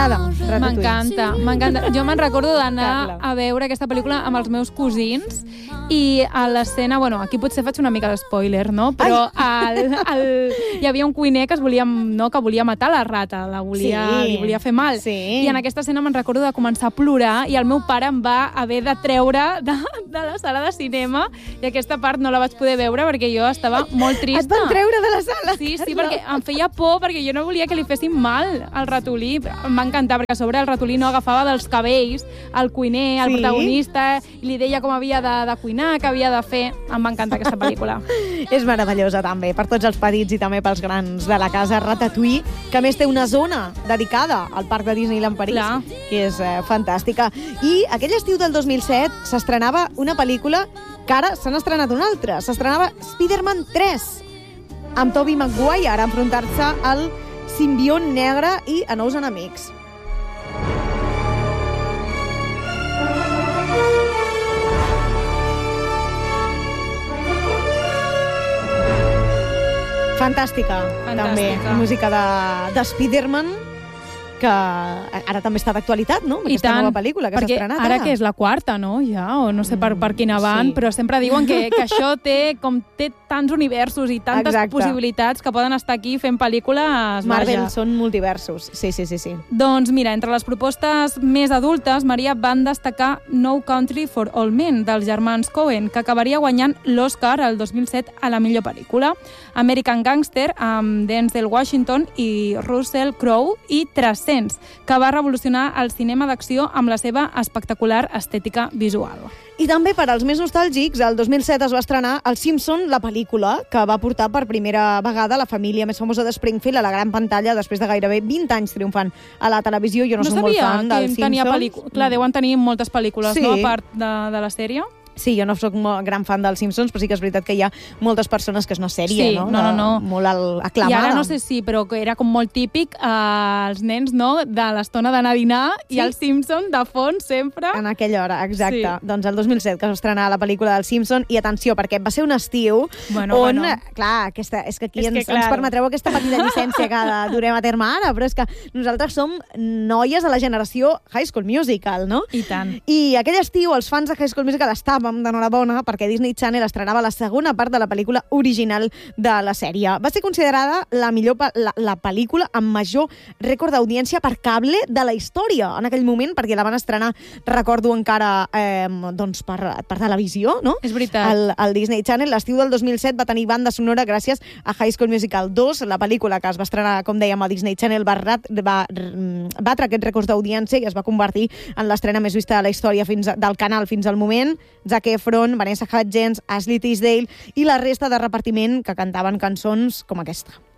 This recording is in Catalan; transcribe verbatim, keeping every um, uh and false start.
M'encanta, m'encanta. Jo me'n recordo d'anar a veure aquesta pel·lícula amb els meus cosins i a l'escena, bueno, aquí potser faig una mica d'espoiler, no? Però el, el, hi havia un cuiner que es volia, no, que volia matar la rata, la volia, sí. li volia fer mal. Sí. I en aquesta escena me'n recordo de començar a plorar i el meu pare em va haver de treure de, de la sala de cinema i aquesta part no la vaig poder veure perquè jo estava molt trista. Et van treure de la sala? Sí, sí, perquè em feia por, perquè jo no volia que li fessin mal al ratolí. Em va encantar, perquè a sobre el ratolí no agafava dels cabells el cuiner, el sí? protagonista, i li deia com havia de, de cuinar, què havia de fer. Em va encantar aquesta pel·lícula. És meravellosa, també, per tots els petits i també pels grans de la casa. Ratatouille, que a més té una zona dedicada al parc de Disneyland París, Clar. que és eh, fantàstica. I aquell estiu del dos mil set s'estrenava una pel·lícula que ara se n'ha estrenat una altra. S'estrenava Spider-Man tres, amb Tobey Maguire a enfrontar-se al simbiont negre i a nous enemics. Fantàstica, Fantàstica. també. Música de, de Spider-Man, que ara també està d'actualitat, no? Amb I aquesta tant, nova pel·lícula que s'ha perquè estrenat. ara que és la quarta, no? Ja, o no sé per, per quina van, sí. però sempre diuen que, que això té, com té tants universos i tantes Exacte. possibilitats que poden estar aquí fent pel·lícules. Marvel vaja. són multiversos. Sí, sí, sí, sí. Doncs mira, entre les propostes més adultes, Maria, van destacar No Country for All Men, dels germans Coen, que acabaria guanyant l'Oscar el dos mil set a la millor pel·lícula. American Gangster, amb Denzel Washington i Russell Crowe, i tres cents, que va revolucionar el cinema d'acció amb la seva espectacular estètica visual. I també per als més nostàlgics, el dos mil set es va estrenar Els Simpson, la pel·lícula, que va portar per primera vegada la família més famosa de Springfield a la gran pantalla després de gairebé vint anys triomfant a la televisió. Jo no, no soc molt fan sabia dels que tenia Simpsons. pel·lícules. Clar, deuen tenir moltes pel·lícules, Sí. no?, a part de, de la sèrie. Sí, jo no soc molt gran fan dels Simpsons, però sí que és veritat que hi ha moltes persones que és una sèrie, Sí, no? no, no, no. De, molt al- aclamada. I ara no sé si, però que era com molt típic eh, els nens, no?, de l'estona d'anar a dinar Sí. i els Simpson de fons sempre. En aquella hora, exacte. Sí. Doncs el dos mil set que es va estrenar la pel·lícula del Simpson, i atenció, perquè va ser un estiu Bueno, on, bueno. clar, aquesta, és que aquí És ens, que, clar. ens permetreu aquesta petita llicència que durem a terme ara, però és que nosaltres som noies de la generació High School Musical, no? I tant. I aquell estiu els fans de High School Musical estàvem d'enhorabona perquè Disney Channel estrenava la segona part de la pel·lícula original de la sèrie. Va ser considerada la millor la, la pel·lícula amb major rècord d'audiència per cable de la història en aquell moment, perquè la van estrenar, recordo encara, eh, doncs per, per televisió, no? És veritat. El, el Disney Channel. L'estiu del dos mil set va tenir banda sonora gràcies a High School Musical dos, la pel·lícula que es va estrenar, com dèiem, a Disney Channel, va, rat, va batre aquests rècords d'audiència i es va convertir en l'estrena més vista de la història fins a, del canal fins al moment. Zac Efron, Vanessa Hudgens, Ashley Tisdale i la resta de repartiment que cantaven cançons com aquesta.